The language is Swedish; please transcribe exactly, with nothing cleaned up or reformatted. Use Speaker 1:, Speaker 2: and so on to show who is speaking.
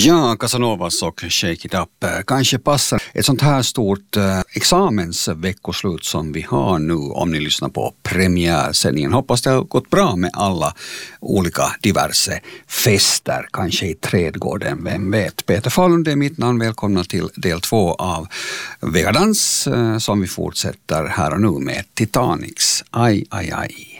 Speaker 1: Ja, Casanovas och Shake It Up kanske passar ett sånt här stort eh, examensveckoslut som vi har nu om ni lyssnar på premiärsändningen. Hoppas det har gått bra med alla olika diverse fester, kanske i trädgården, vem vet. Peter Falun, det är mitt namn. Välkomna till del två av Vegadans eh, som vi fortsätter här och nu med Titanics. Aj, aj, aj.